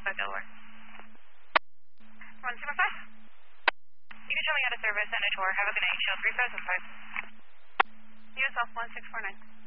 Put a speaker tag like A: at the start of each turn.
A: Delaware. 175. You can show me out of service and a tour. Have a good night. Show 3575. US off 1649.